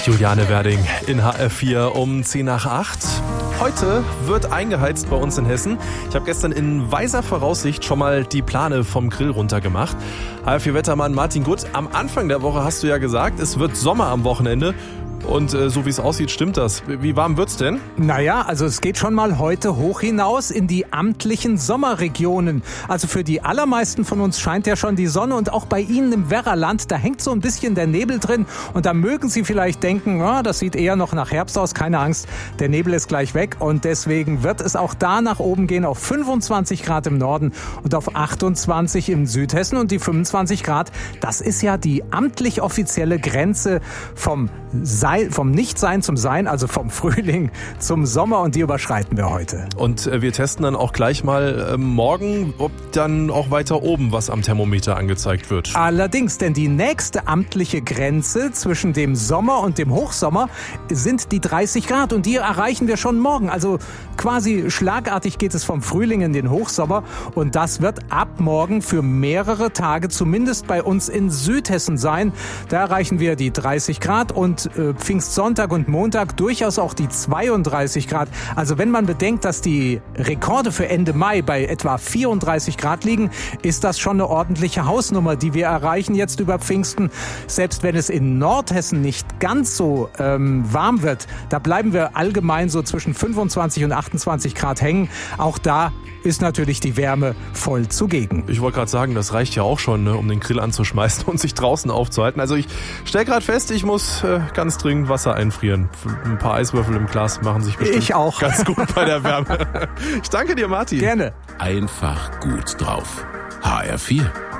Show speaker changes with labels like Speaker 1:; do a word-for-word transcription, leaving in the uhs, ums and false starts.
Speaker 1: Juliane Werding in H R vier um zehn nach acht. Heute wird eingeheizt bei uns in Hessen. Ich habe gestern in weiser Voraussicht schon mal die Plane vom Grill runtergemacht. H R vier-Wettermann Martin Gutt, am Anfang der Woche hast du ja gesagt, es wird Sommer am Wochenende. Und äh, so wie es aussieht, stimmt das. Wie warm wird's denn?
Speaker 2: Naja, also es geht schon mal heute hoch hinaus in die amtlichen Sommerregionen. Also für die allermeisten von uns scheint ja schon die Sonne und auch bei Ihnen im Werraland, da hängt so ein bisschen der Nebel drin. Und da mögen Sie vielleicht denken, oh, das sieht eher noch nach Herbst aus. Keine Angst, der Nebel ist gleich weg. Und deswegen wird es auch da nach oben gehen auf fünfundzwanzig Grad im Norden und auf achtundzwanzig im Südhessen. Und die fünfundzwanzig Grad, das ist ja die amtlich offizielle Grenze vom Sein, vom Nichtsein zum Sein, also vom Frühling zum Sommer, und die überschreiten wir heute.
Speaker 1: Und äh, wir testen dann auch gleich mal äh, morgen, ob dann auch weiter oben was am Thermometer angezeigt wird.
Speaker 2: Allerdings, denn die nächste amtliche Grenze zwischen dem Sommer und dem Hochsommer sind die dreißig Grad und die erreichen wir schon morgen. Also quasi schlagartig geht es vom Frühling in den Hochsommer und das wird ab morgen für mehrere Tage zumindest bei uns in Südhessen sein. Da erreichen wir die dreißig Grad und äh, Pfingstsonntag und Montag durchaus auch die zweiunddreißig Grad. Also wenn man bedenkt, dass die Rekorde für Ende Mai bei etwa vierunddreißig Grad liegen, ist das schon eine ordentliche Hausnummer, die wir erreichen jetzt über Pfingsten. Selbst wenn es in Nordhessen nicht ganz so ähm, warm wird, da bleiben wir allgemein so zwischen fünfundzwanzig und achtundzwanzig Grad hängen. Auch da ist natürlich die Wärme voll zugegen.
Speaker 1: Ich wollte gerade sagen, das reicht ja auch schon, ne, um den Grill anzuschmeißen und sich draußen aufzuhalten. Also ich stelle gerade fest, ich muss äh, ganz dringend Wasser einfrieren. Ein paar Eiswürfel im Glas machen sich bestimmt
Speaker 2: ich auch.
Speaker 1: ganz gut bei der Wärme. Ich danke dir, Martin.
Speaker 2: Gerne.
Speaker 3: Einfach gut drauf. H R vier.